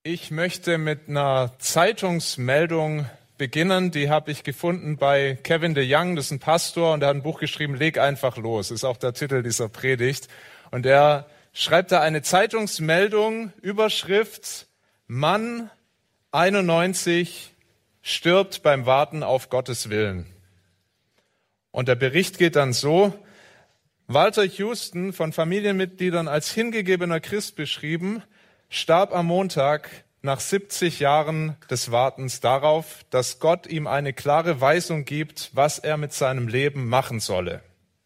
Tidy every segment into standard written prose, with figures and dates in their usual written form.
Ich möchte mit einer Zeitungsmeldung beginnen, die habe ich gefunden bei Kevin DeYoung, das ist ein Pastor und der hat ein Buch geschrieben, Leg einfach los, ist auch der Titel dieser Predigt. Und er schreibt da eine Zeitungsmeldung, Überschrift, Mann 91 stirbt beim Warten auf Gottes Willen. Und der Bericht geht dann so: Walter Houston, von Familienmitgliedern als hingegebener Christ beschrieben, starb am Montag nach 70 Jahren des Wartens darauf, dass Gott ihm eine klare Weisung gibt, was er mit seinem Leben machen solle.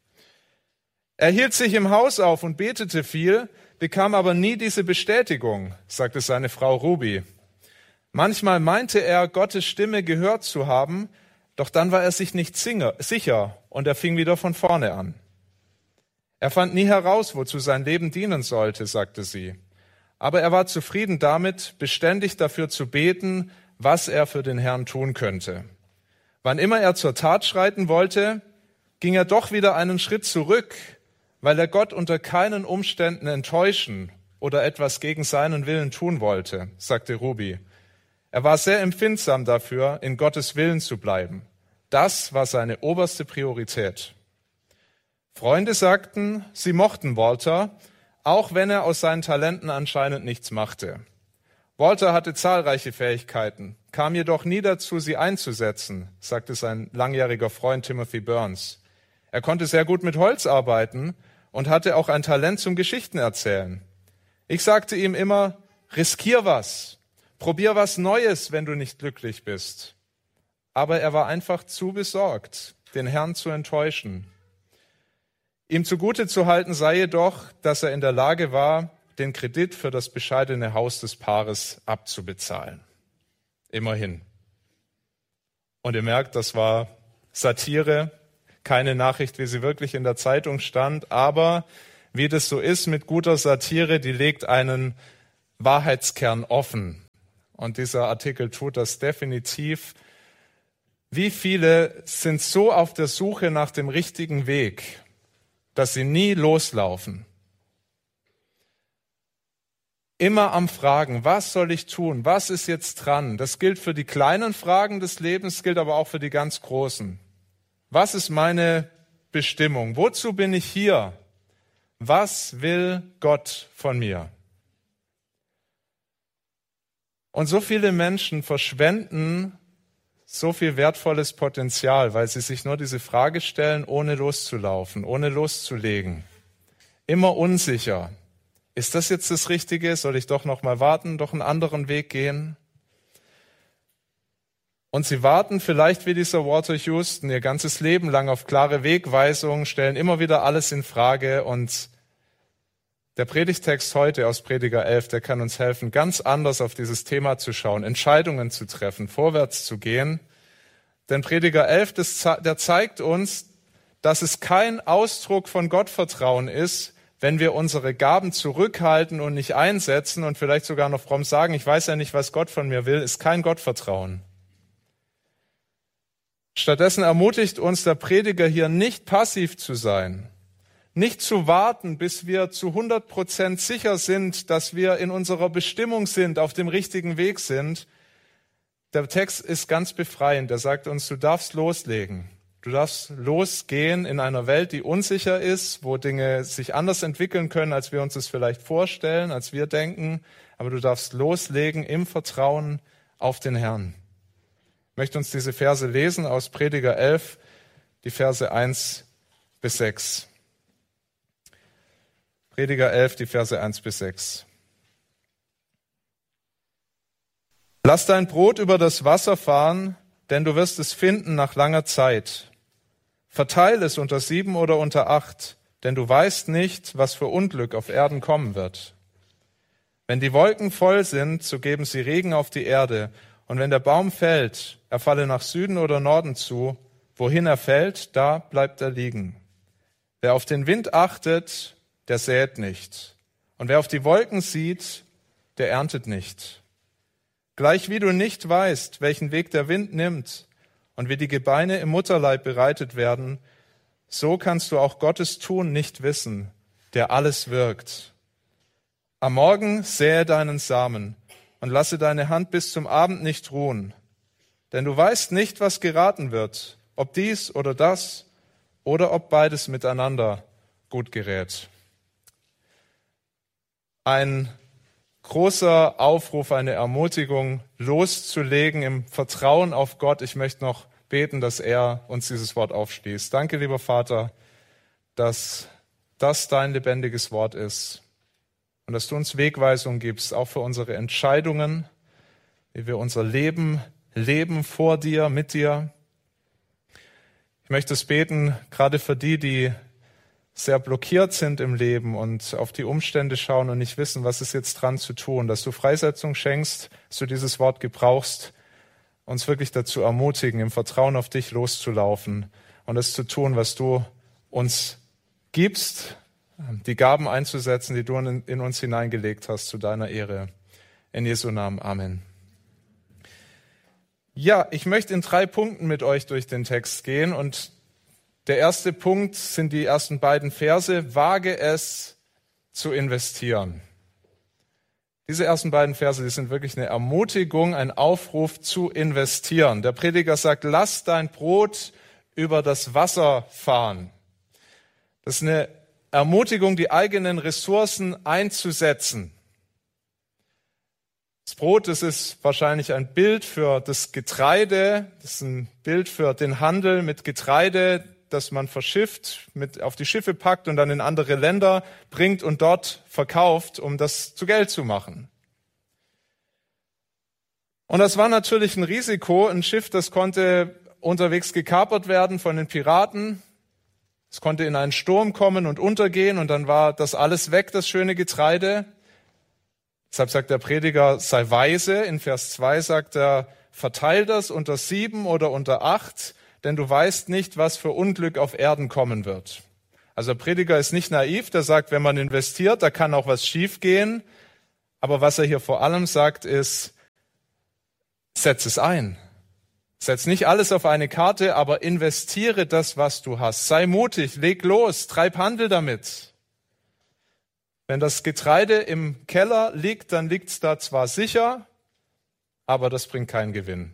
Er hielt sich im Haus auf und betete viel, bekam aber nie diese Bestätigung, sagte seine Frau Ruby. Manchmal meinte er, Gottes Stimme gehört zu haben, doch dann war er sich nicht sicher und er fing wieder von vorne an. Er fand nie heraus, wozu sein Leben dienen sollte, sagte sie. Aber er war zufrieden damit, beständig dafür zu beten, was er für den Herrn tun könnte. Wann immer er zur Tat schreiten wollte, ging er doch wieder einen Schritt zurück, weil er Gott unter keinen Umständen enttäuschen oder etwas gegen seinen Willen tun wollte, sagte Ruby. Er war sehr empfindsam dafür, in Gottes Willen zu bleiben. Das war seine oberste Priorität. Freunde sagten, sie mochten Walter, auch wenn er aus seinen Talenten anscheinend nichts machte. Walter hatte zahlreiche Fähigkeiten, kam jedoch nie dazu, sie einzusetzen, sagte sein langjähriger Freund Timothy Burns. Er konnte sehr gut mit Holz arbeiten und hatte auch ein Talent zum Geschichtenerzählen. Ich sagte ihm immer, riskier was, probier was Neues, wenn du nicht glücklich bist. Aber er war einfach zu besorgt, den Herrn zu enttäuschen. Ihm zugute zu halten sei jedoch, dass er in der Lage war, den Kredit für das bescheidene Haus des Paares abzubezahlen. Immerhin. Und ihr merkt, das war Satire, keine Nachricht, wie sie wirklich in der Zeitung stand, aber wie das so ist mit guter Satire, die legt einen Wahrheitskern offen. Und dieser Artikel tut das definitiv. Wie viele sind so auf der Suche nach dem richtigen Weg, dass sie nie loslaufen. Immer am Fragen, was soll ich tun? Was ist jetzt dran? Das gilt für die kleinen Fragen des Lebens, gilt aber auch für die ganz großen. Was ist meine Bestimmung? Wozu bin ich hier? Was will Gott von mir? Und so viele Menschen verschwenden so viel wertvolles Potenzial, weil sie sich nur diese Frage stellen, ohne loszulaufen, ohne loszulegen. Immer unsicher. Ist das jetzt das Richtige? Soll ich doch noch mal warten, doch einen anderen Weg gehen? Und sie warten vielleicht wie dieser Walter Houston ihr ganzes Leben lang auf klare Wegweisungen, stellen immer wieder alles in Frage. Und der Predigtext heute aus Prediger 11, der kann uns helfen, ganz anders auf dieses Thema zu schauen, Entscheidungen zu treffen, vorwärts zu gehen. Denn Prediger 11, der zeigt uns, dass es kein Ausdruck von Gottvertrauen ist, wenn wir unsere Gaben zurückhalten und nicht einsetzen und vielleicht sogar noch fromm sagen, ich weiß ja nicht, was Gott von mir will, ist kein Gottvertrauen. Stattdessen ermutigt uns der Prediger hier nicht passiv zu sein, nicht zu warten, bis wir zu 100% sicher sind, dass wir in unserer Bestimmung sind, auf dem richtigen Weg sind. Der Text ist ganz befreiend. Er sagt uns, du darfst loslegen. Du darfst losgehen in einer Welt, die unsicher ist, wo Dinge sich anders entwickeln können, als wir uns das vielleicht vorstellen, als wir denken. Aber du darfst loslegen im Vertrauen auf den Herrn. Ich möchte uns diese Verse lesen aus Prediger 11, die Verse 1 bis 6. Prediger 11, die Verse 1 bis 6. Lass dein Brot über das Wasser fahren, denn du wirst es finden nach langer Zeit. Verteil es unter 7 oder unter 8, denn du weißt nicht, was für Unglück auf Erden kommen wird. Wenn die Wolken voll sind, so geben sie Regen auf die Erde, und wenn der Baum fällt, er falle nach Süden oder Norden zu, wohin er fällt, da bleibt er liegen. Wer auf den Wind achtet, der sät nicht. Und wer auf die Wolken sieht, der erntet nicht. Gleich wie du nicht weißt, welchen Weg der Wind nimmt und wie die Gebeine im Mutterleib bereitet werden, so kannst du auch Gottes Tun nicht wissen, der alles wirkt. Am Morgen sähe deinen Samen und lasse deine Hand bis zum Abend nicht ruhen. Denn du weißt nicht, was geraten wird, ob dies oder das oder ob beides miteinander gut gerät. Ein großer Aufruf, eine Ermutigung, loszulegen im Vertrauen auf Gott. Ich möchte noch beten, dass er uns dieses Wort aufschließt. Danke, lieber Vater, dass das dein lebendiges Wort ist und dass du uns Wegweisung gibst, auch für unsere Entscheidungen, wie wir unser Leben leben vor dir, mit dir. Ich möchte es beten, gerade für die sehr blockiert sind im Leben und auf die Umstände schauen und nicht wissen, was ist jetzt dran zu tun, dass du Freisetzung schenkst, dass du dieses Wort gebrauchst, uns wirklich dazu ermutigen, im Vertrauen auf dich loszulaufen und es zu tun, was du uns gibst, die Gaben einzusetzen, die du in uns hineingelegt hast, zu deiner Ehre. In Jesu Namen. Amen. Ja, ich möchte in 3 Punkten mit euch durch den Text gehen und der erste Punkt sind die ersten beiden Verse. Wage es zu investieren. Diese ersten beiden Verse, die sind wirklich eine Ermutigung, ein Aufruf zu investieren. Der Prediger sagt, lass dein Brot über das Wasser fahren. Das ist eine Ermutigung, die eigenen Ressourcen einzusetzen. Das Brot, das ist wahrscheinlich ein Bild für das Getreide, das ist ein Bild für den Handel mit Getreide, das man verschifft, mit auf die Schiffe packt und dann in andere Länder bringt und dort verkauft, um das zu Geld zu machen. Und das war natürlich ein Risiko. Ein Schiff, das konnte unterwegs gekapert werden von den Piraten. Es konnte in einen Sturm kommen und untergehen und dann war das alles weg, das schöne Getreide. Deshalb sagt der Prediger, sei weise. In Vers 2 sagt er, verteil das unter 7 oder unter 8, denn du weißt nicht, was für Unglück auf Erden kommen wird. Also der Prediger ist nicht naiv, der sagt, wenn man investiert, da kann auch was schiefgehen. Aber was er hier vor allem sagt, ist, setz es ein. Setz nicht alles auf eine Karte, aber investiere das, was du hast. Sei mutig, leg los, treib Handel damit. Wenn das Getreide im Keller liegt, dann liegt es da zwar sicher, aber das bringt keinen Gewinn.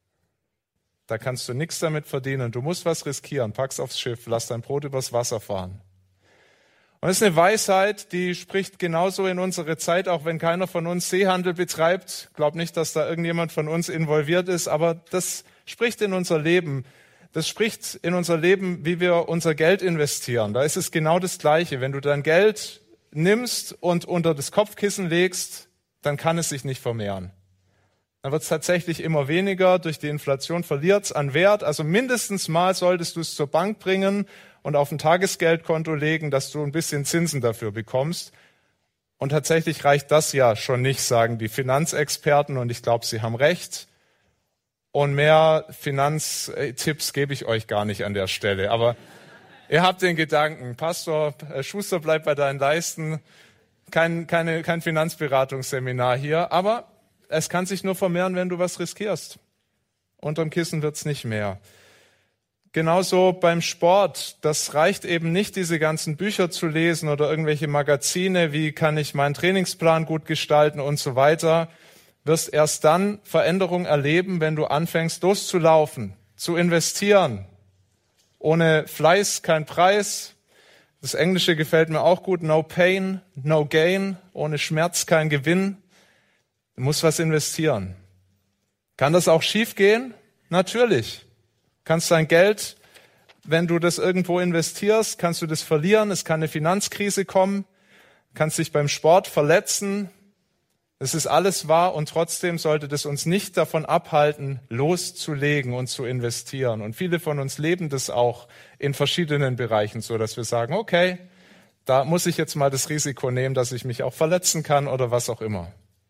Da kannst du nichts damit verdienen. Du musst was riskieren. Pack's aufs Schiff, lass dein Brot übers Wasser fahren. Und das ist eine Weisheit, die spricht genauso in unsere Zeit, auch wenn keiner von uns Seehandel betreibt. Glaub nicht, dass da irgendjemand von uns involviert ist, aber das spricht in unser Leben. Das spricht in unser Leben, wie wir unser Geld investieren. Da ist es genau das Gleiche. Wenn du dein Geld nimmst und unter das Kopfkissen legst, dann kann es sich nicht vermehren. Dann wird es tatsächlich immer weniger. Durch die Inflation verliert es an Wert. Also mindestens mal solltest du es zur Bank bringen und auf ein Tagesgeldkonto legen, dass du ein bisschen Zinsen dafür bekommst. Und tatsächlich reicht das ja schon nicht, sagen die Finanzexperten. Und ich glaube, sie haben recht. Und mehr Finanztipps gebe ich euch gar nicht an der Stelle. Aber ihr habt den Gedanken, Pastor Schuster, bleib bei deinen Leisten. Kein Finanzberatungsseminar hier. Aber es kann sich nur vermehren, wenn du was riskierst. Unterm Kissen wird's nicht mehr. Genauso beim Sport. Das reicht eben nicht, diese ganzen Bücher zu lesen oder irgendwelche Magazine, wie kann ich meinen Trainingsplan gut gestalten und so weiter. Wirst erst dann Veränderung erleben, wenn du anfängst loszulaufen, zu investieren. Ohne Fleiß kein Preis. Das Englische gefällt mir auch gut. No pain, no gain. Ohne Schmerz kein Gewinn. Du musst was investieren. Kann das auch schief gehen? Natürlich. Kannst dein Geld, wenn du das irgendwo investierst, kannst du das verlieren. Es kann eine Finanzkrise kommen. Kannst dich beim Sport verletzen. Das ist alles wahr und trotzdem sollte das uns nicht davon abhalten, loszulegen und zu investieren. Und viele von uns leben das auch in verschiedenen Bereichen so, dass wir sagen, okay, da muss ich jetzt mal das Risiko nehmen, dass ich mich auch verletzen kann oder was auch immer.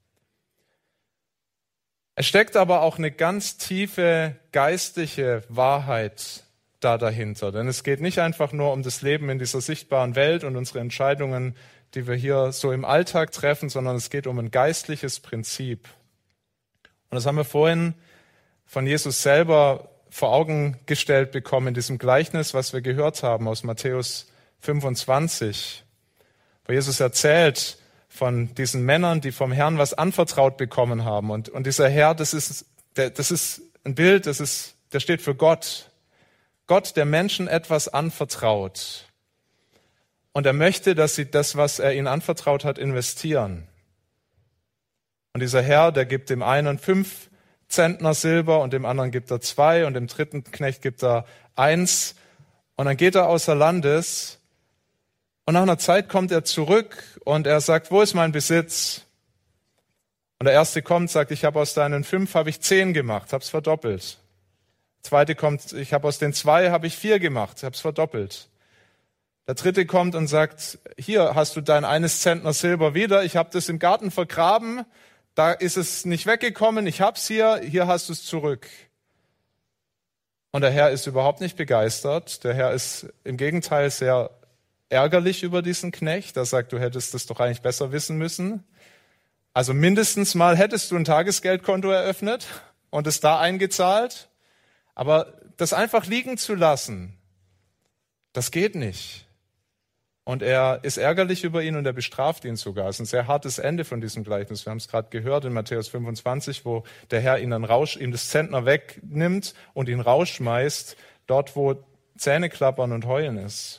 Es steckt aber auch eine ganz tiefe geistliche Wahrheit dahinter. Denn es geht nicht einfach nur um das Leben in dieser sichtbaren Welt und unsere Entscheidungen, die wir hier so im Alltag treffen, sondern es geht um ein geistliches Prinzip. Und das haben wir vorhin von Jesus selber vor Augen gestellt bekommen in diesem Gleichnis, was wir gehört haben aus Matthäus 25, wo Jesus erzählt von diesen Männern, die vom Herrn was anvertraut bekommen haben. Und dieser Herr, das ist ein Bild, der steht für Gott. Gott, der Menschen etwas anvertraut. Und er möchte, dass sie das, was er ihnen anvertraut hat, investieren. Und dieser Herr, der gibt dem einen 5 Zentner Silber und dem anderen gibt er 2 und dem dritten Knecht gibt er 1. Und dann geht er außer Landes und nach einer Zeit kommt er zurück und er sagt, wo ist mein Besitz? Und der erste kommt, sagt, ich habe aus deinen 5 10 gemacht, habe es verdoppelt. Der zweite kommt, ich habe aus den 2 4 gemacht, habe es verdoppelt. Der dritte kommt und sagt, hier hast du dein 1 Zentner Silber wieder, ich habe das im Garten vergraben, da ist es nicht weggekommen, ich hab's hier hast du es zurück. Und der Herr ist überhaupt nicht begeistert, der Herr ist im Gegenteil sehr ärgerlich über diesen Knecht, er sagt, du hättest das doch eigentlich besser wissen müssen. Also mindestens mal hättest du ein Tagesgeldkonto eröffnet und es da eingezahlt, aber das einfach liegen zu lassen, das geht nicht. Und er ist ärgerlich über ihn und er bestraft ihn sogar. Es ist ein sehr hartes Ende von diesem Gleichnis. Wir haben es gerade gehört in Matthäus 25, wo der Herr ihm das Zentner wegnimmt und ihn rausschmeißt, dort wo Zähneklappern und Heulen ist.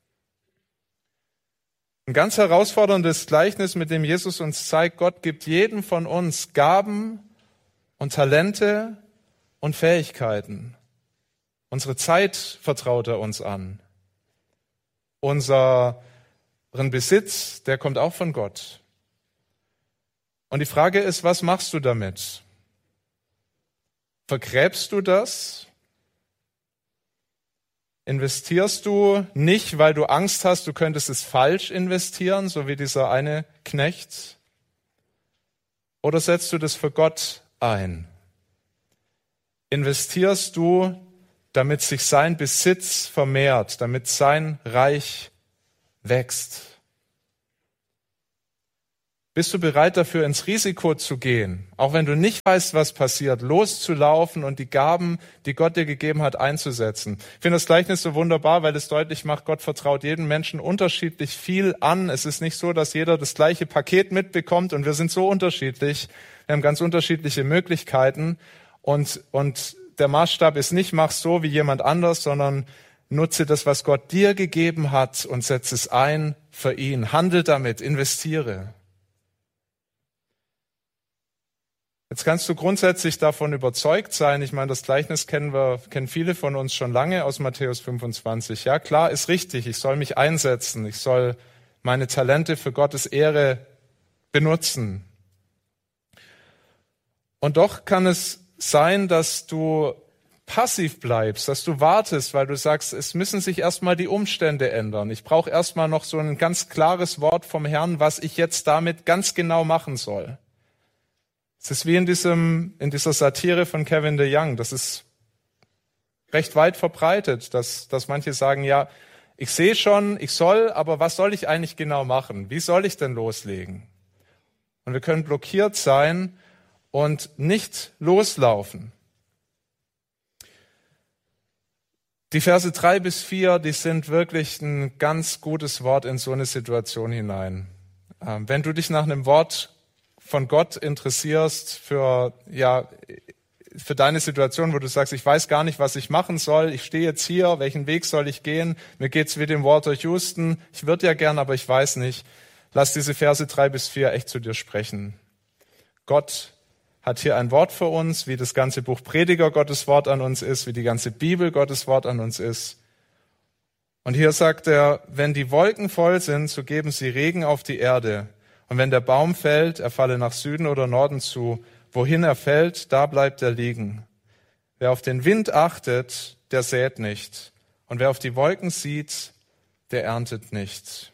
Ein ganz herausforderndes Gleichnis, mit dem Jesus uns zeigt, Gott gibt jedem von uns Gaben und Talente und Fähigkeiten. Unsere Zeit vertraut er uns an. Unseren Besitz, der kommt auch von Gott. Und die Frage ist, was machst du damit? Vergräbst du das? Investierst du nicht, weil du Angst hast, du könntest es falsch investieren, so wie dieser eine Knecht? Oder setzt du das für Gott ein? Investierst du, damit sich sein Besitz vermehrt, damit sein Reich wächst? Bist du bereit dafür, ins Risiko zu gehen, auch wenn du nicht weißt, was passiert, loszulaufen und die Gaben, die Gott dir gegeben hat, einzusetzen? Ich finde das Gleichnis so wunderbar, weil es deutlich macht, Gott vertraut jedem Menschen unterschiedlich viel an. Es ist nicht so, dass jeder das gleiche Paket mitbekommt und wir sind so unterschiedlich. Wir haben ganz unterschiedliche Möglichkeiten und der Maßstab ist nicht, mach so wie jemand anders, sondern nutze das, was Gott dir gegeben hat und setze es ein für ihn. Handel damit, investiere. Jetzt kannst du grundsätzlich davon überzeugt sein. Ich meine, das Gleichnis kennen viele von uns schon lange aus Matthäus 25. Ja, klar, ist richtig. Ich soll mich einsetzen. Ich soll meine Talente für Gottes Ehre benutzen. Und doch kann es sein, dass du passiv bleibst, dass du wartest, weil du sagst, es müssen sich erstmal die Umstände ändern. Ich brauche erstmal noch so ein ganz klares Wort vom Herrn, was ich jetzt damit ganz genau machen soll. Es ist wie in dieser Satire von Kevin de Young. Das ist recht weit verbreitet, dass manche sagen, ja, ich sehe schon, ich soll, aber was soll ich eigentlich genau machen? Wie soll ich denn loslegen? Und wir können blockiert sein und nicht loslaufen. Die Verse 3-4, die sind wirklich ein ganz gutes Wort in so eine Situation hinein. Wenn du dich nach einem Wort von Gott interessierst für deine Situation, wo du sagst, ich weiß gar nicht, was ich machen soll, ich stehe jetzt hier, welchen Weg soll ich gehen? Mir geht's wie dem Walter Houston, ich würde ja gern, aber ich weiß nicht. Lass diese Verse 3-4 echt zu dir sprechen. Gott hat hier ein Wort für uns, wie das ganze Buch Prediger Gottes Wort an uns ist, wie die ganze Bibel Gottes Wort an uns ist. Und hier sagt er, wenn die Wolken voll sind, so geben sie Regen auf die Erde. Und wenn der Baum fällt, er falle nach Süden oder Norden zu. Wohin er fällt, da bleibt er liegen. Wer auf den Wind achtet, der sät nicht. Und wer auf die Wolken sieht, der erntet nicht.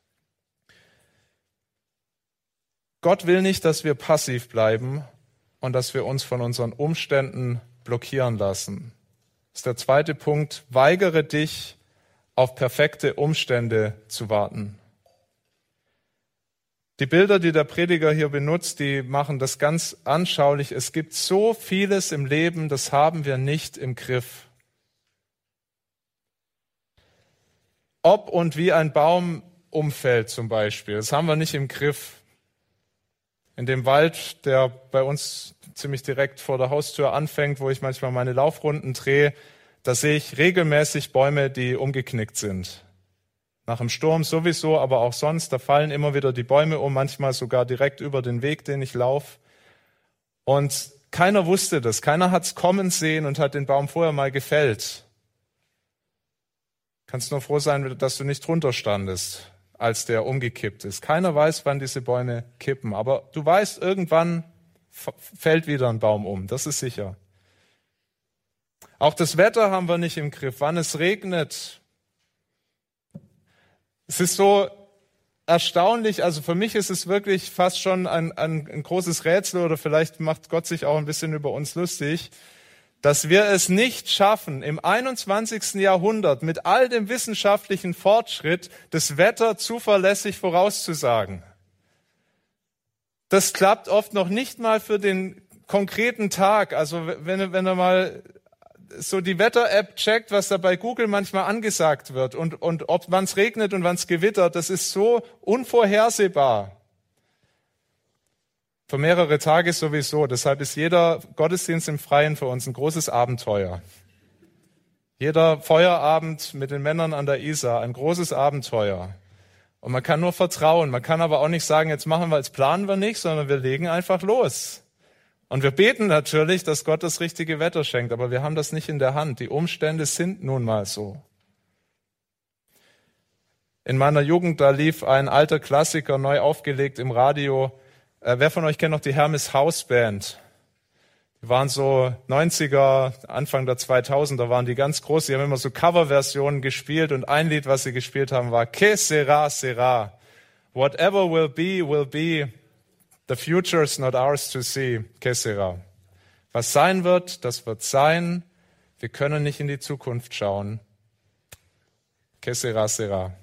Gott will nicht, dass wir passiv bleiben und dass wir uns von unseren Umständen blockieren lassen. Das ist der zweite Punkt. Weigere dich, auf perfekte Umstände zu warten. Die Bilder, die der Prediger hier benutzt, die machen das ganz anschaulich. Es gibt so vieles im Leben, das haben wir nicht im Griff. Ob und wie ein Baum umfällt zum Beispiel, das haben wir nicht im Griff. In dem Wald, der bei uns ziemlich direkt vor der Haustür anfängt, wo ich manchmal meine Laufrunden drehe, da sehe ich regelmäßig Bäume, die umgeknickt sind. Nach dem Sturm sowieso, aber auch sonst, da fallen immer wieder die Bäume um, manchmal sogar direkt über den Weg, den ich laufe. Und keiner wusste das, keiner hat es kommen sehen und hat den Baum vorher mal gefällt. Kannst nur froh sein, dass du nicht drunter standest, als der umgekippt ist. Keiner weiß, wann diese Bäume kippen, aber du weißt, irgendwann fällt wieder ein Baum um, das ist sicher. Auch das Wetter haben wir nicht im Griff, wann es regnet. Es ist so erstaunlich, also für mich ist es wirklich fast schon ein großes Rätsel oder vielleicht macht Gott sich auch ein bisschen über uns lustig, dass wir es nicht schaffen, im 21. Jahrhundert mit all dem wissenschaftlichen Fortschritt das Wetter zuverlässig vorauszusagen. Das klappt oft noch nicht mal für den konkreten Tag. Also wenn er mal so die Wetter-App checkt, was da bei Google manchmal angesagt wird und ob wann es regnet und wann es gewittert, das ist so unvorhersehbar. Für mehrere Tage sowieso. Deshalb ist jeder Gottesdienst im Freien für uns ein großes Abenteuer. Jeder Feuerabend mit den Männern an der Isar, ein großes Abenteuer. Und man kann nur vertrauen. Man kann aber auch nicht sagen, jetzt machen wir, jetzt planen wir nicht, sondern wir legen einfach los. Und wir beten natürlich, dass Gott das richtige Wetter schenkt, aber wir haben das nicht in der Hand. Die Umstände sind nun mal so. In meiner Jugend, da lief ein alter Klassiker, neu aufgelegt im Radio. Wer von euch kennt noch die Hermes House Band? Die waren so 90er, Anfang der 2000er waren die ganz groß. Die haben immer so Coverversionen gespielt und ein Lied, was sie gespielt haben, war Que sera, sera. Whatever will be, will be. The future is not ours to see. Que sera. Was sein wird, das wird sein. Wir können nicht in die Zukunft schauen. Que sera, sera.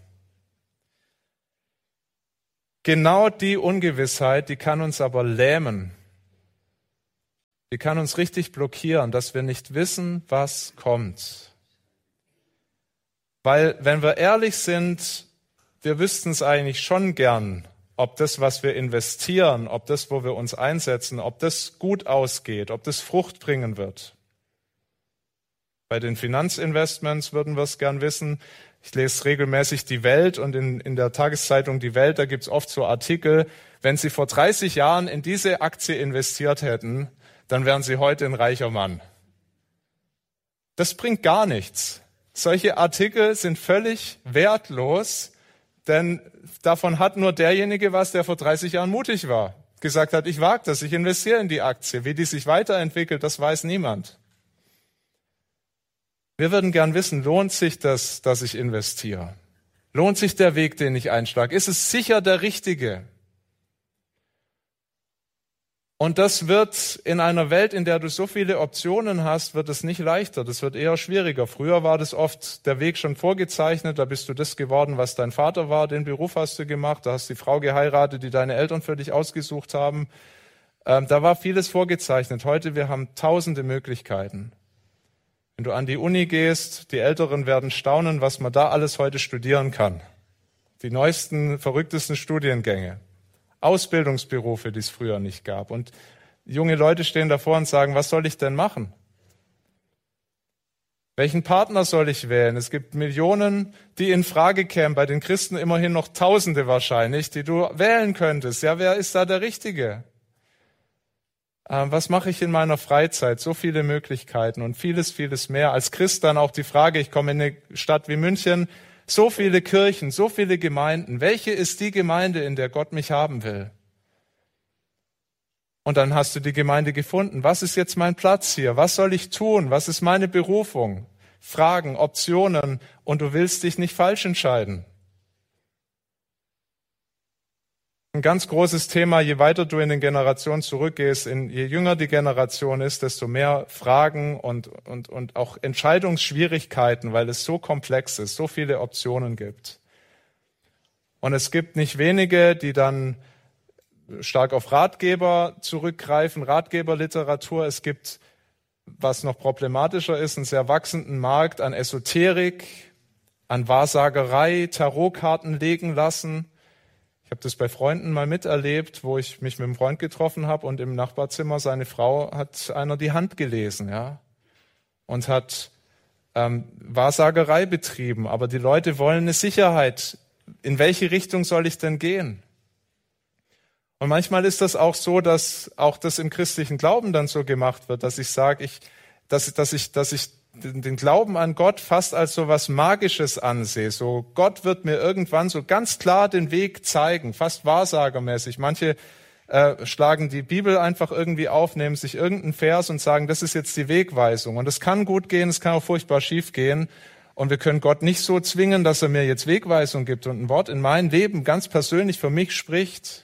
Genau die Ungewissheit, die kann uns aber lähmen. Die kann uns richtig blockieren, dass wir nicht wissen, was kommt. Weil, wenn wir ehrlich sind, wir wüssten es eigentlich schon gern, ob das, was wir investieren, ob das, wo wir uns einsetzen, ob das gut ausgeht, ob das Frucht bringen wird. Bei den Finanzinvestments würden wir es gern wissen. Ich lese regelmäßig Die Welt und in der Tageszeitung Die Welt, da gibt's oft so Artikel, wenn Sie vor 30 Jahren in diese Aktie investiert hätten, dann wären Sie heute ein reicher Mann. Das bringt gar nichts. Solche Artikel sind völlig wertlos, denn davon hat nur derjenige was, der vor 30 Jahren mutig war. Gesagt hat, ich wage das, ich investiere in die Aktie. Wie die sich weiterentwickelt, das weiß niemand. Wir würden gern wissen, lohnt sich das, dass ich investiere? Lohnt sich der Weg, den ich einschlage? Ist es sicher der richtige? Und das wird in einer Welt, in der du so viele Optionen hast, wird es nicht leichter. Das wird eher schwieriger. Früher war das oft der Weg schon vorgezeichnet. Da bist du das geworden, was dein Vater war. Den Beruf hast du gemacht. Da hast du die Frau geheiratet, die deine Eltern für dich ausgesucht haben. Da war vieles vorgezeichnet. Heute, wir haben tausende Möglichkeiten. Wenn du an die Uni gehst, die Älteren werden staunen, was man da alles heute studieren kann. Die neuesten, verrücktesten Studiengänge. Ausbildungsberufe, die es früher nicht gab. Und junge Leute stehen davor und sagen, was soll ich denn machen? Welchen Partner soll ich wählen? Es gibt Millionen, die in Frage kämen, bei den Christen immerhin noch Tausende wahrscheinlich, die du wählen könntest. Ja, wer ist da der Richtige? Was mache ich in meiner Freizeit? So viele Möglichkeiten und vieles, vieles mehr. Als Christ dann auch die Frage, ich komme in eine Stadt wie München, so viele Kirchen, so viele Gemeinden. Welche ist die Gemeinde, in der Gott mich haben will? Und dann hast du die Gemeinde gefunden. Was ist jetzt mein Platz hier? Was soll ich tun? Was ist meine Berufung? Fragen, Optionen und du willst dich nicht falsch entscheiden. Ein ganz großes Thema, je weiter du in den Generationen zurückgehst, je jünger die Generation ist, desto mehr Fragen und auch Entscheidungsschwierigkeiten, weil es so komplex ist, so viele Optionen gibt. Und es gibt nicht wenige, die dann stark auf Ratgeber zurückgreifen, Ratgeberliteratur. Es gibt, was noch problematischer ist, einen sehr wachsenden Markt an Esoterik, an Wahrsagerei, Tarotkarten legen lassen. Ich Ich habe das bei Freunden mal miterlebt, wo ich mich mit einem Freund getroffen habe und im Nachbarzimmer seine Frau hat einer die Hand gelesen, ja, und hat Wahrsagerei betrieben. Aber die Leute wollen eine Sicherheit. In welche Richtung soll ich denn gehen? Und manchmal ist das auch so, dass auch das im christlichen Glauben dann so gemacht wird, dass ich sage, dass ich den Glauben an Gott fast als so was Magisches ansehe. So, Gott wird mir irgendwann so ganz klar den Weg zeigen, fast wahrsagermäßig. Manche schlagen die Bibel einfach irgendwie auf, nehmen sich irgendeinen Vers und sagen, das ist jetzt die Wegweisung. Und es kann gut gehen, es kann auch furchtbar schief gehen. Und wir können Gott nicht so zwingen, dass er mir jetzt Wegweisung gibt und ein Wort in mein Leben ganz persönlich für mich spricht.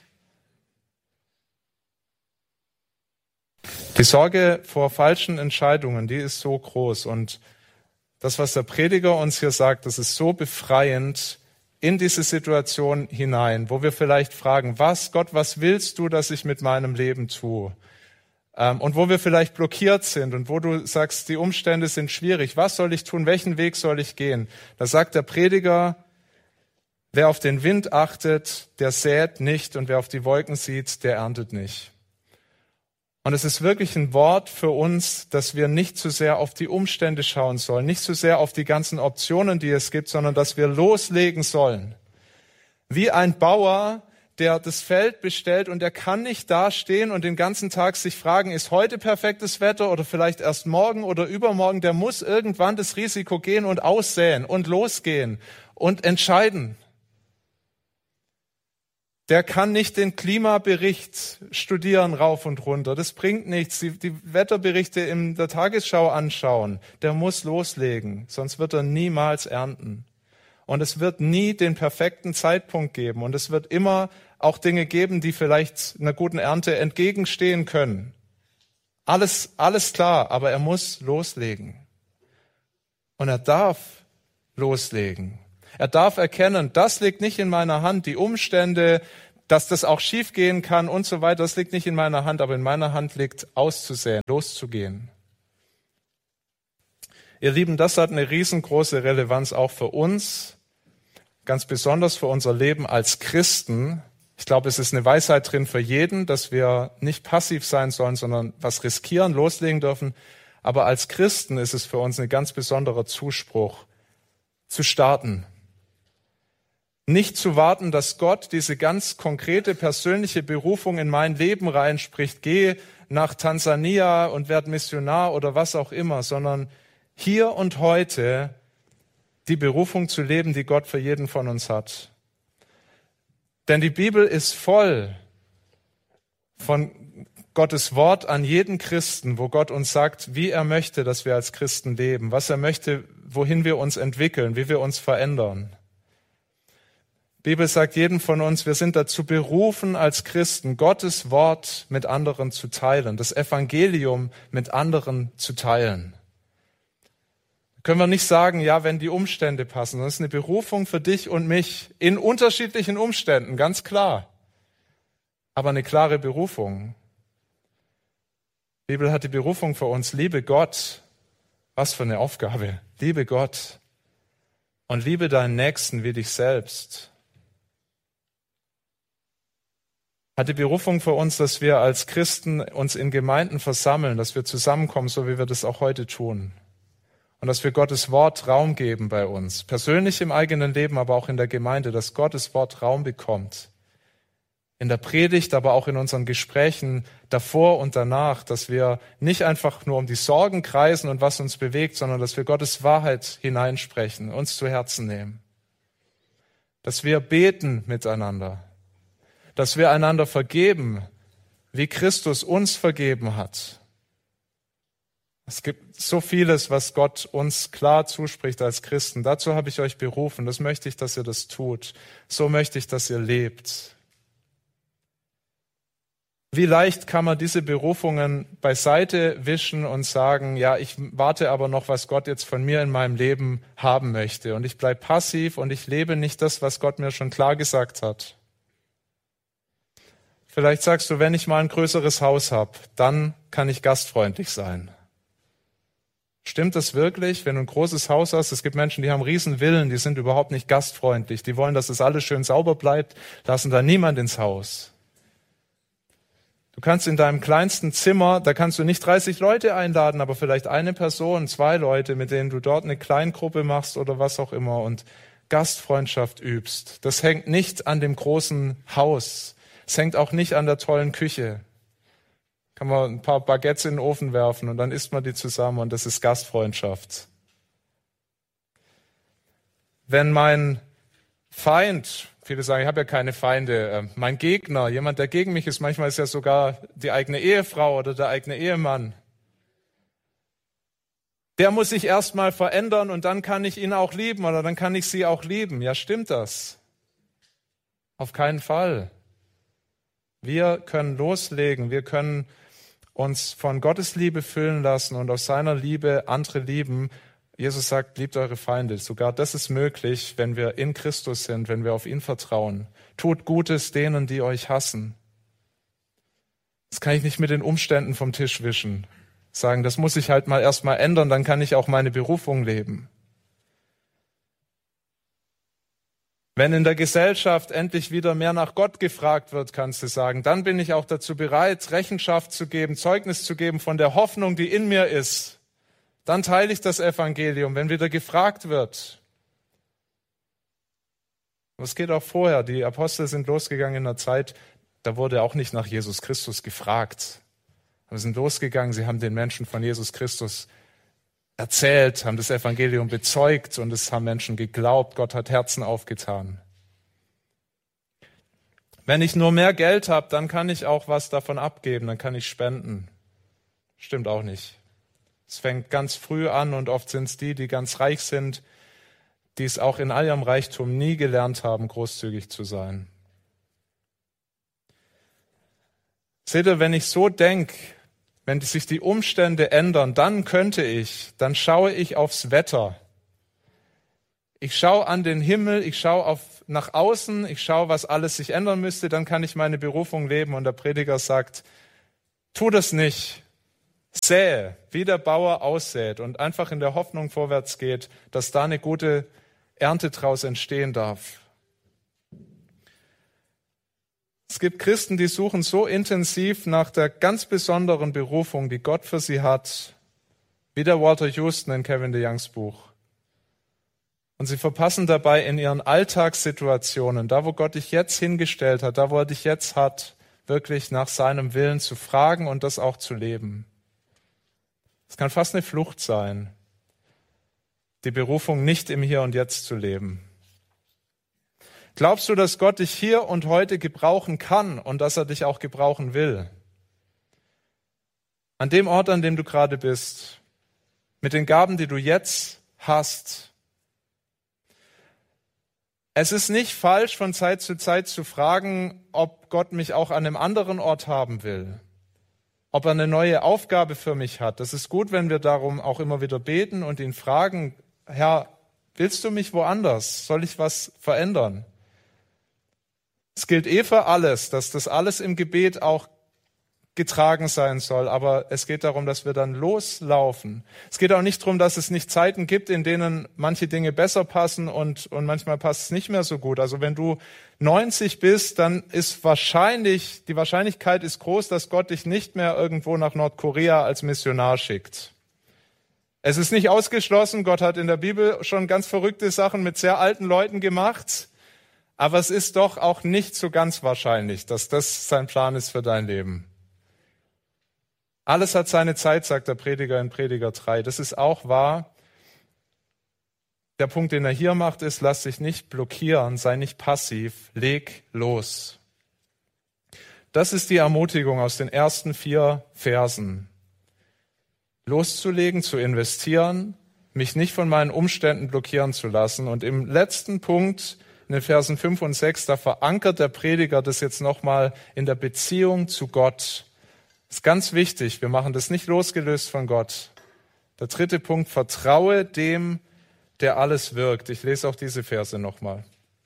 Die Sorge vor falschen Entscheidungen, die ist so groß. Und das, was der Prediger uns hier sagt, das ist so befreiend in diese Situation hinein, wo wir vielleicht fragen, Gott, was willst du, dass ich mit meinem Leben tue? Und wo wir vielleicht blockiert sind und wo du sagst, die Umstände sind schwierig. Was soll ich tun? Welchen Weg soll ich gehen? Da sagt der Prediger, wer auf den Wind achtet, der sät nicht, und wer auf die Wolken sieht, der erntet nicht. Und es ist wirklich ein Wort für uns, dass wir nicht zu sehr auf die Umstände schauen sollen, nicht zu sehr auf die ganzen Optionen, die es gibt, sondern dass wir loslegen sollen. Wie ein Bauer, der das Feld bestellt und der kann nicht dastehen und den ganzen Tag sich fragen, ist heute perfektes Wetter oder vielleicht erst morgen oder übermorgen. Der muss irgendwann das Risiko gehen und aussäen und losgehen und entscheiden. Der kann nicht den Klimabericht studieren rauf und runter. Das bringt nichts. Die Wetterberichte in der Tagesschau anschauen. Der muss loslegen, sonst wird er niemals ernten. Und es wird nie den perfekten Zeitpunkt geben. Und es wird immer auch Dinge geben, die vielleicht einer guten Ernte entgegenstehen können. Alles klar, aber er muss loslegen. Und er darf loslegen. Er darf erkennen, das liegt nicht in meiner Hand, die Umstände, dass das auch schief gehen kann und so weiter, das liegt nicht in meiner Hand, aber in meiner Hand liegt auszusäen, loszugehen. Ihr Lieben, das hat eine riesengroße Relevanz auch für uns, ganz besonders für unser Leben als Christen. Ich glaube, es ist eine Weisheit drin für jeden, dass wir nicht passiv sein sollen, sondern was riskieren, loslegen dürfen. Aber als Christen ist es für uns ein ganz besonderer Zuspruch, zu starten. Nicht zu warten, dass Gott diese ganz konkrete persönliche Berufung in mein Leben reinspricht. Geh nach Tansania und werd Missionar oder was auch immer, sondern hier und heute die Berufung zu leben, die Gott für jeden von uns hat. Denn die Bibel ist voll von Gottes Wort an jeden Christen, wo Gott uns sagt, wie er möchte, dass wir als Christen leben, was er möchte, wohin wir uns entwickeln, wie wir uns verändern. Die Bibel sagt jedem von uns, wir sind dazu berufen, als Christen Gottes Wort mit anderen zu teilen, das Evangelium mit anderen zu teilen. Da können wir nicht sagen, ja, wenn die Umstände passen. Das ist eine Berufung für dich und mich in unterschiedlichen Umständen, ganz klar. Aber eine klare Berufung. Die Bibel hat die Berufung für uns, liebe Gott. Was für eine Aufgabe. Liebe Gott und liebe deinen Nächsten wie dich selbst. Hat die Berufung für uns, dass wir als Christen uns in Gemeinden versammeln, dass wir zusammenkommen, so wie wir das auch heute tun. Und dass wir Gottes Wort Raum geben bei uns. Persönlich im eigenen Leben, aber auch in der Gemeinde, dass Gottes Wort Raum bekommt. In der Predigt, aber auch in unseren Gesprächen davor und danach, dass wir nicht einfach nur um die Sorgen kreisen und was uns bewegt, sondern dass wir Gottes Wahrheit hineinsprechen, uns zu Herzen nehmen. Dass wir beten miteinander. Dass wir einander vergeben, wie Christus uns vergeben hat. Es gibt so vieles, was Gott uns klar zuspricht als Christen. Dazu habe ich euch berufen. Das möchte ich, dass ihr das tut. So möchte ich, dass ihr lebt. Wie leicht kann man diese Berufungen beiseite wischen und sagen, ja, ich warte aber noch, was Gott jetzt von mir in meinem Leben haben möchte. Und ich bleibe passiv und ich lebe nicht das, was Gott mir schon klar gesagt hat. Vielleicht sagst du, wenn ich mal ein größeres Haus habe, dann kann ich gastfreundlich sein. Stimmt das wirklich, wenn du ein großes Haus hast? Es gibt Menschen, die haben riesen Villen, die sind überhaupt nicht gastfreundlich. Die wollen, dass es alles schön sauber bleibt, lassen da niemand ins Haus. Du kannst in deinem kleinsten Zimmer, da kannst du nicht 30 Leute einladen, aber vielleicht eine Person, 2 Leute, mit denen du dort eine Kleingruppe machst oder was auch immer und Gastfreundschaft übst. Das hängt nicht an dem großen Haus. Es hängt auch nicht an der tollen Küche. Kann man ein paar Baguettes in den Ofen werfen und dann isst man die zusammen und das ist Gastfreundschaft. Wenn mein Feind, viele sagen, ich habe ja keine Feinde, mein Gegner, jemand, der gegen mich ist, manchmal ist ja sogar die eigene Ehefrau oder der eigene Ehemann, der muss sich erstmal verändern und dann kann ich ihn auch lieben oder dann kann ich sie auch lieben. Ja, stimmt das? Auf keinen Fall. Wir können loslegen, wir können uns von Gottes Liebe füllen lassen und aus seiner Liebe andere lieben. Jesus sagt, liebt eure Feinde. Sogar das ist möglich, wenn wir in Christus sind, wenn wir auf ihn vertrauen. Tut Gutes denen, die euch hassen. Das kann ich nicht mit den Umständen vom Tisch wischen. Sagen, das muss ich halt mal erstmal ändern, dann kann ich auch meine Berufung leben. Wenn in der Gesellschaft endlich wieder mehr nach Gott gefragt wird, kannst du sagen, dann bin ich auch dazu bereit, Rechenschaft zu geben, Zeugnis zu geben von der Hoffnung, die in mir ist. Dann teile ich das Evangelium, wenn wieder gefragt wird. Es geht auch vorher. Die Apostel sind losgegangen in einer Zeit, da wurde auch nicht nach Jesus Christus gefragt. Sie sind losgegangen, sie haben den Menschen von Jesus Christus erzählt, haben das Evangelium bezeugt und es haben Menschen geglaubt. Gott hat Herzen aufgetan. Wenn ich nur mehr Geld habe, dann kann ich auch was davon abgeben, dann kann ich spenden. Stimmt auch nicht. Es fängt ganz früh an und oft sind es die ganz reich sind, die es auch in all ihrem Reichtum nie gelernt haben, großzügig zu sein. Seht ihr, wenn ich so denke, wenn sich die Umstände ändern, dann schaue ich aufs Wetter. Ich schaue an den Himmel, ich schaue nach außen, ich schaue, was alles sich ändern müsste, dann kann ich meine Berufung leben. Und der Prediger sagt, tu das nicht. Sähe, wie der Bauer aussät und einfach in der Hoffnung vorwärts geht, dass da eine gute Ernte draus entstehen darf. Es gibt Christen, die suchen so intensiv nach der ganz besonderen Berufung, die Gott für sie hat, wie der Walter Houston in Kevin DeYoungs Buch. Und sie verpassen dabei in ihren Alltagssituationen, da wo Gott dich jetzt hingestellt hat, da wo er dich jetzt hat, wirklich nach seinem Willen zu fragen und das auch zu leben. Es kann fast eine Flucht sein, die Berufung nicht im Hier und Jetzt zu leben. Glaubst du, dass Gott dich hier und heute gebrauchen kann und dass er dich auch gebrauchen will? An dem Ort, an dem du gerade bist, mit den Gaben, die du jetzt hast. Es ist nicht falsch, von Zeit zu Zeit zu fragen, ob Gott mich auch an einem anderen Ort haben will, ob er eine neue Aufgabe für mich hat. Das ist gut, wenn wir darum auch immer wieder beten und ihn fragen, Herr, willst du mich woanders? Soll ich was verändern? Es gilt für alles, dass das alles im Gebet auch getragen sein soll, aber es geht darum, dass wir dann loslaufen. Es geht auch nicht darum, dass es nicht Zeiten gibt, in denen manche Dinge besser passen und manchmal passt es nicht mehr so gut. Also wenn du 90 bist, dann ist die Wahrscheinlichkeit ist groß, dass Gott dich nicht mehr irgendwo nach Nordkorea als Missionar schickt. Es ist nicht ausgeschlossen, Gott hat in der Bibel schon ganz verrückte Sachen mit sehr alten Leuten gemacht, aber es ist doch auch nicht so ganz wahrscheinlich, dass das sein Plan ist für dein Leben. Alles hat seine Zeit, sagt der Prediger in Prediger 3. Das ist auch wahr. Der Punkt, den er hier macht, ist, lass dich nicht blockieren, sei nicht passiv, leg los. Das ist die Ermutigung aus den ersten 4 Versen. Loszulegen, zu investieren, mich nicht von meinen Umständen blockieren zu lassen. Und im letzten Punkt, in den Versen 5 und 6, da verankert der Prediger das jetzt nochmal in der Beziehung zu Gott. Das ist ganz wichtig, wir machen das nicht losgelöst von Gott. Der 3. Punkt, vertraue dem, der alles wirkt. Ich lese auch diese Verse nochmal.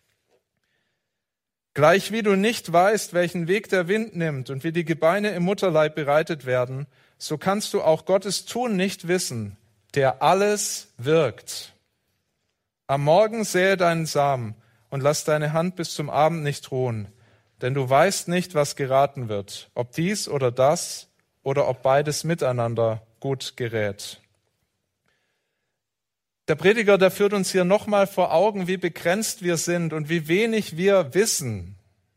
Gleich wie du nicht weißt, welchen Weg der Wind nimmt und wie die Gebeine im Mutterleib bereitet werden, so kannst du auch Gottes Tun nicht wissen, der alles wirkt. Am Morgen säe deinen Samen und lass deine Hand bis zum Abend nicht ruhen, denn du weißt nicht, was geraten wird, ob dies oder das oder ob beides miteinander gut gerät. Der Prediger, der führt uns hier nochmal vor Augen, wie begrenzt wir sind und wie wenig wir wissen.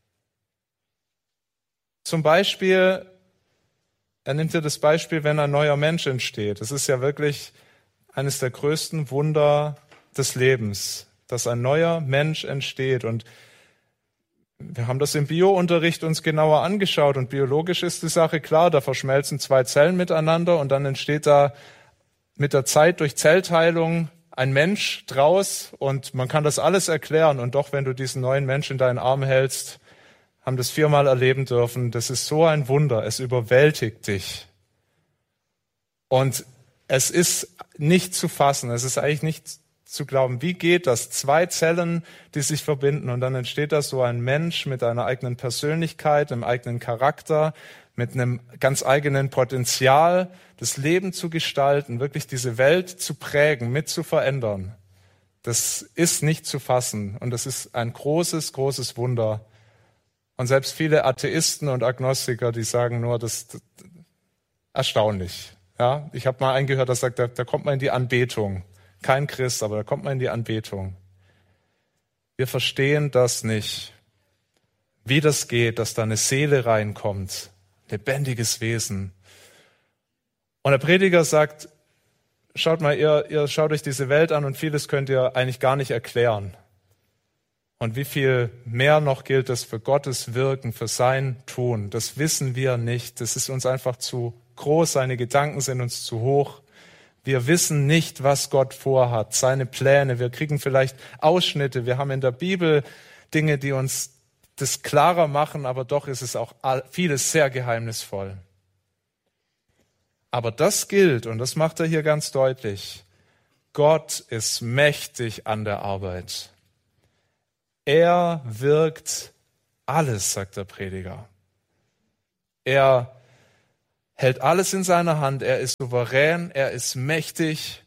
Zum Beispiel, er nimmt hier das Beispiel, wenn ein neuer Mensch entsteht. Das ist ja wirklich eines der größten Wunder des Lebens, dass ein neuer Mensch entsteht. Und wir haben das im Biounterricht uns genauer angeschaut. Und biologisch ist die Sache klar, da verschmelzen zwei Zellen miteinander und dann entsteht da mit der Zeit durch Zellteilung ein Mensch draus. Und man kann das alles erklären. Und doch, wenn du diesen neuen Mensch in deinen Arm hältst, haben das 4-mal erleben dürfen. Das ist so ein Wunder. Es überwältigt dich. Und es ist nicht zu fassen. Es ist eigentlich nicht zu glauben. Wie geht das? 2 Zellen, die sich verbinden und dann entsteht da so ein Mensch mit einer eigenen Persönlichkeit, einem eigenen Charakter, mit einem ganz eigenen Potenzial, das Leben zu gestalten, wirklich diese Welt zu prägen, mit zu verändern. Das ist nicht zu fassen und das ist ein großes, großes Wunder. Und selbst viele Atheisten und Agnostiker, die sagen nur, das ist erstaunlich. Ja, ich habe mal einen gehört, der sagt, da kommt man in die Anbetung. Kein Christ, aber da kommt man in die Anbetung. Wir verstehen das nicht, wie das geht, dass da eine Seele reinkommt, lebendiges Wesen. Und der Prediger sagt, schaut mal, ihr schaut euch diese Welt an und vieles könnt ihr eigentlich gar nicht erklären. Und wie viel mehr noch gilt es für Gottes Wirken, für sein Tun, das wissen wir nicht. Das ist uns einfach zu groß, seine Gedanken sind uns zu hoch. Wir wissen nicht, was Gott vorhat, seine Pläne. Wir kriegen vielleicht Ausschnitte. Wir haben in der Bibel Dinge, die uns das klarer machen, aber doch ist es auch vieles sehr geheimnisvoll. Aber das gilt, und das macht er hier ganz deutlich, Gott ist mächtig an der Arbeit. Er wirkt alles, sagt der Prediger. Er hält alles in seiner Hand, er ist souverän, er ist mächtig.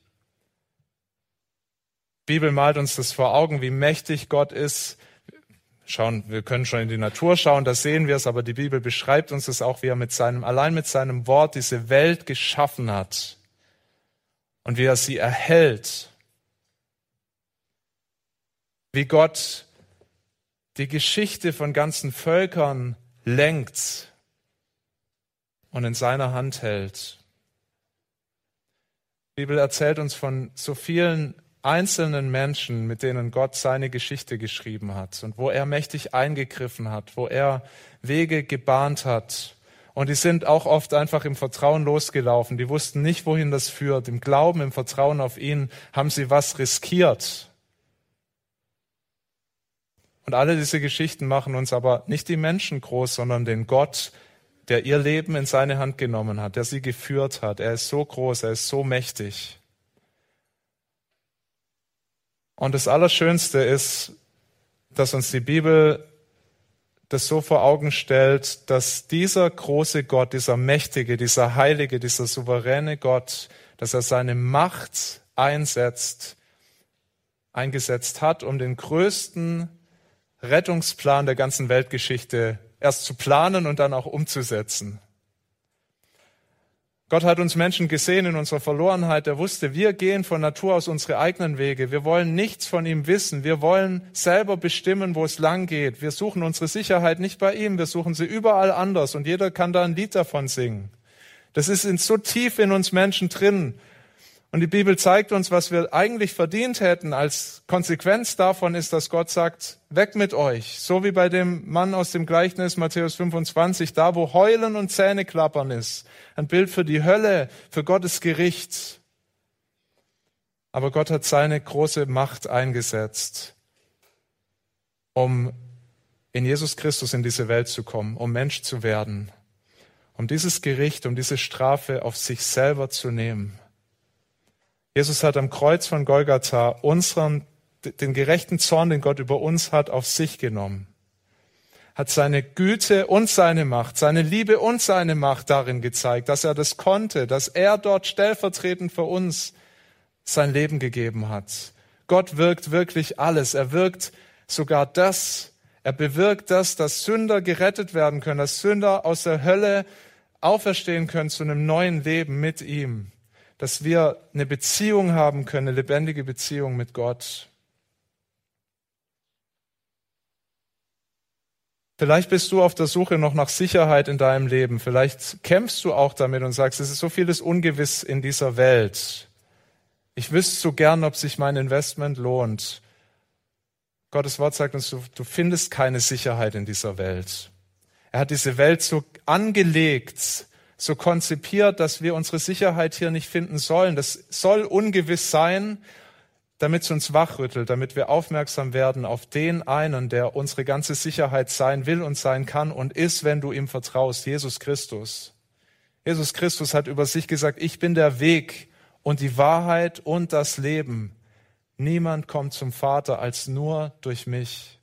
Die Bibel malt uns das vor Augen, wie mächtig Gott ist. Wir können schon in die Natur schauen, da sehen wir es, aber die Bibel beschreibt uns das auch, wie er allein mit seinem Wort diese Welt geschaffen hat und wie er sie erhält. Wie Gott die Geschichte von ganzen Völkern lenkt und in seiner Hand hält. Die Bibel erzählt uns von so vielen einzelnen Menschen, mit denen Gott seine Geschichte geschrieben hat und wo er mächtig eingegriffen hat, wo er Wege gebahnt hat. Und die sind auch oft einfach im Vertrauen losgelaufen. Die wussten nicht, wohin das führt. Im Glauben, im Vertrauen auf ihn haben sie was riskiert. Und alle diese Geschichten machen uns aber nicht die Menschen groß, sondern den Gott, der ihr Leben in seine Hand genommen hat, der sie geführt hat. Er ist so groß, er ist so mächtig. Und das Allerschönste ist, dass uns die Bibel das so vor Augen stellt, dass dieser große Gott, dieser mächtige, dieser heilige, dieser souveräne Gott, dass er seine Macht eingesetzt hat, um den größten Rettungsplan der ganzen Weltgeschichte erst zu planen und dann auch umzusetzen. Gott hat uns Menschen gesehen in unserer Verlorenheit. Er wusste, wir gehen von Natur aus unsere eigenen Wege. Wir wollen nichts von ihm wissen. Wir wollen selber bestimmen, wo es lang geht. Wir suchen unsere Sicherheit nicht bei ihm. Wir suchen sie überall anders. Und jeder kann da ein Lied davon singen. Das ist so tief in uns Menschen drin. Und die Bibel zeigt uns, was wir eigentlich verdient hätten. Als Konsequenz davon ist, dass Gott sagt, weg mit euch. So wie bei dem Mann aus dem Gleichnis Matthäus 25, da wo Heulen und Zähneklappern ist. Ein Bild für die Hölle, für Gottes Gericht. Aber Gott hat seine große Macht eingesetzt, um in Jesus Christus in diese Welt zu kommen, um Mensch zu werden. Um dieses Gericht, um diese Strafe auf sich selber zu nehmen. Jesus hat am Kreuz von Golgatha den gerechten Zorn, den Gott über uns hat, auf sich genommen. Hat seine Güte und seine Macht, seine Liebe und seine Macht darin gezeigt, dass er das konnte, dass er dort stellvertretend für uns sein Leben gegeben hat. Gott wirkt wirklich alles. Er wirkt sogar das. Er bewirkt das, dass Sünder gerettet werden können, dass Sünder aus der Hölle auferstehen können zu einem neuen Leben mit ihm. Dass wir eine Beziehung haben können, eine lebendige Beziehung mit Gott. Vielleicht bist du auf der Suche noch nach Sicherheit in deinem Leben. Vielleicht kämpfst du auch damit und sagst, es ist so vieles ungewiss in dieser Welt. Ich wüsste so gern, ob sich mein Investment lohnt. Gottes Wort sagt uns, du findest keine Sicherheit in dieser Welt. Er hat diese Welt so angelegt, so konzipiert, dass wir unsere Sicherheit hier nicht finden sollen. Das soll ungewiss sein, damit es uns wachrüttelt, damit wir aufmerksam werden auf den einen, der unsere ganze Sicherheit sein will und sein kann und ist, wenn du ihm vertraust, Jesus Christus. Jesus Christus hat über sich gesagt, ich bin der Weg und die Wahrheit und das Leben. Niemand kommt zum Vater als nur durch mich.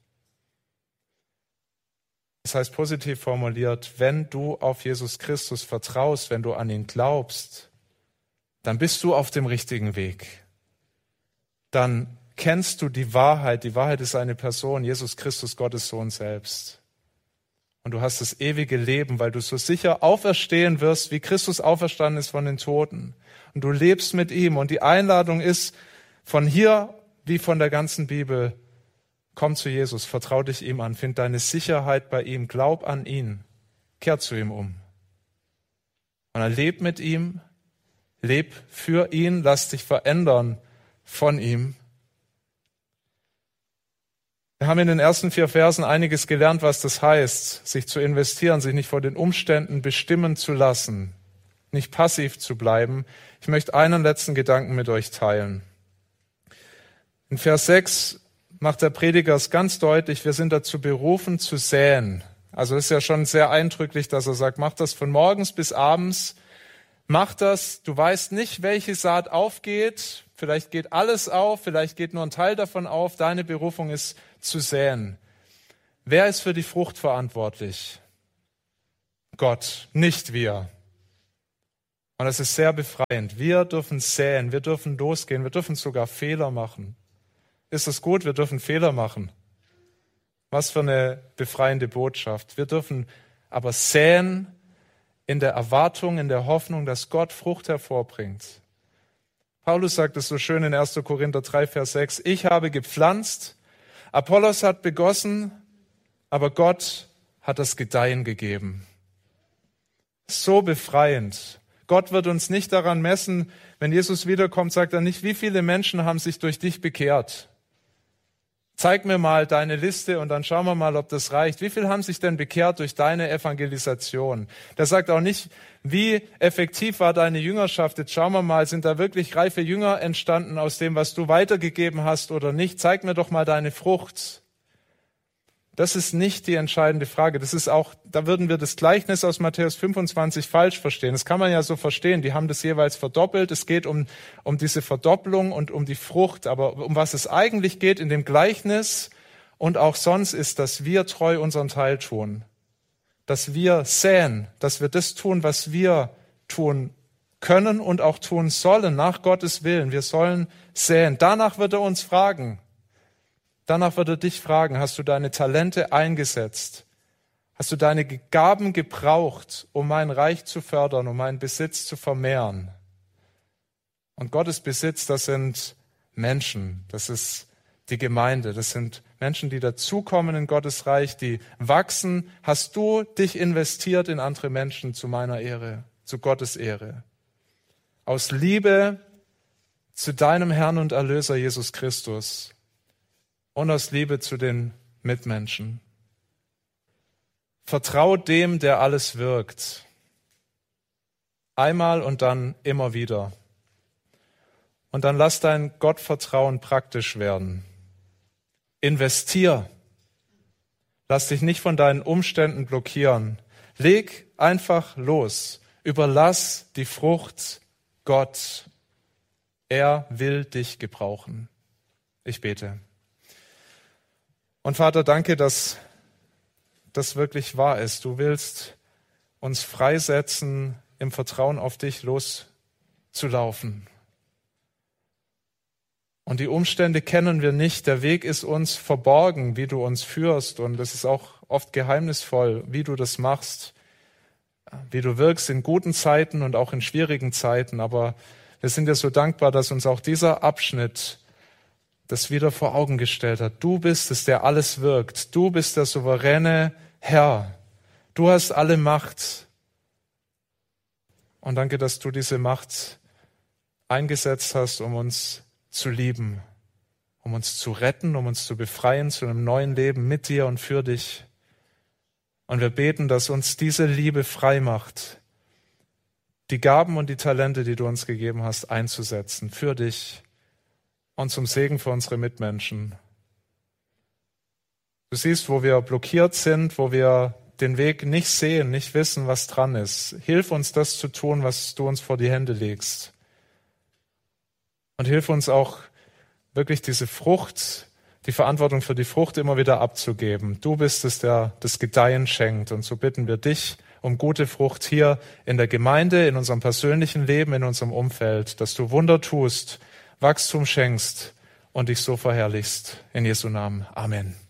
Das heißt positiv formuliert, wenn du auf Jesus Christus vertraust, wenn du an ihn glaubst, dann bist du auf dem richtigen Weg. Dann kennst du die Wahrheit. Die Wahrheit ist eine Person, Jesus Christus, Gottes Sohn selbst. Und du hast das ewige Leben, weil du so sicher auferstehen wirst, wie Christus auferstanden ist von den Toten. Und du lebst mit ihm. Und die Einladung ist von hier wie von der ganzen Bibel, komm zu Jesus, vertrau dich ihm an, find deine Sicherheit bei ihm, glaub an ihn, kehr zu ihm um. Und dann leb mit ihm, leb für ihn, lass dich verändern von ihm. Wir haben in den ersten 4 Versen einiges gelernt, was das heißt, sich zu investieren, sich nicht vor den Umständen bestimmen zu lassen, nicht passiv zu bleiben. Ich möchte einen letzten Gedanken mit euch teilen. In Vers 6 macht der Prediger es ganz deutlich, wir sind dazu berufen zu säen. Also ist ja schon sehr eindrücklich, dass er sagt, mach das von morgens bis abends, mach das, du weißt nicht, welche Saat aufgeht, vielleicht geht alles auf, vielleicht geht nur ein Teil davon auf, deine Berufung ist zu säen. Wer ist für die Frucht verantwortlich? Gott, nicht wir. Und das ist sehr befreiend. Wir dürfen säen, wir dürfen losgehen, wir dürfen sogar Fehler machen. Ist es gut? Wir dürfen Fehler machen. Was für eine befreiende Botschaft. Wir dürfen aber säen in der Erwartung, in der Hoffnung, dass Gott Frucht hervorbringt. Paulus sagt es so schön in 1. Korinther 3, Vers 6. Ich habe gepflanzt, Apollos hat begossen, aber Gott hat das Gedeihen gegeben. So befreiend. Gott wird uns nicht daran messen, wenn Jesus wiederkommt, sagt er nicht, wie viele Menschen haben sich durch dich bekehrt. Zeig mir mal deine Liste und dann schauen wir mal, ob das reicht. Wie viele haben sich denn bekehrt durch deine Evangelisation? Der sagt auch nicht, wie effektiv war deine Jüngerschaft? Jetzt schauen wir mal, sind da wirklich reife Jünger entstanden aus dem, was du weitergegeben hast oder nicht? Zeig mir doch mal deine Frucht. Das ist nicht die entscheidende Frage. Das ist auch, da würden wir das Gleichnis aus Matthäus 25 falsch verstehen. Das kann man ja so verstehen. Die haben das jeweils verdoppelt. Es geht um diese Verdopplung und um die Frucht. Aber um was es eigentlich geht in dem Gleichnis und auch sonst ist, dass wir treu unseren Teil tun. Dass wir säen, dass wir das tun, was wir tun können und auch tun sollen, nach Gottes Willen. Wir sollen säen. Danach wird er uns fragen. Danach wird er dich fragen, hast du deine Talente eingesetzt? Hast du deine Gaben gebraucht, um mein Reich zu fördern, um meinen Besitz zu vermehren? Und Gottes Besitz, das sind Menschen, das ist die Gemeinde, das sind Menschen, die dazukommen in Gottes Reich, die wachsen. Hast du dich investiert in andere Menschen zu meiner Ehre, zu Gottes Ehre? Aus Liebe zu deinem Herrn und Erlöser Jesus Christus. Und aus Liebe zu den Mitmenschen. Vertrau dem, der alles wirkt. Einmal und dann immer wieder. Und dann lass dein Gottvertrauen praktisch werden. Investier. Lass dich nicht von deinen Umständen blockieren. Leg einfach los. Überlass die Frucht Gott. Er will dich gebrauchen. Ich bete. Und Vater, danke, dass das wirklich wahr ist. Du willst uns freisetzen, im Vertrauen auf dich loszulaufen. Und die Umstände kennen wir nicht. Der Weg ist uns verborgen, wie du uns führst. Und es ist auch oft geheimnisvoll, wie du das machst, wie du wirkst in guten Zeiten und auch in schwierigen Zeiten. Aber wir sind dir so dankbar, dass uns auch dieser Abschnitt das wieder vor Augen gestellt hat. Du bist es, der alles wirkt. Du bist der souveräne Herr. Du hast alle Macht. Und danke, dass du diese Macht eingesetzt hast, um uns zu lieben, um uns zu retten, um uns zu befreien zu einem neuen Leben mit dir und für dich. Und wir beten, dass uns diese Liebe frei macht, die Gaben und die Talente, die du uns gegeben hast, einzusetzen für dich und zum Segen für unsere Mitmenschen. Du siehst, wo wir blockiert sind, wo wir den Weg nicht sehen, nicht wissen, was dran ist. Hilf uns, das zu tun, was du uns vor die Hände legst. Und hilf uns auch, wirklich diese Frucht, die Verantwortung für die Frucht immer wieder abzugeben. Du bist es, der das Gedeihen schenkt. Und so bitten wir dich um gute Frucht hier in der Gemeinde, in unserem persönlichen Leben, in unserem Umfeld, dass du Wunder tust, Wachstum schenkst und dich so verherrlichst. In Jesu Namen. Amen.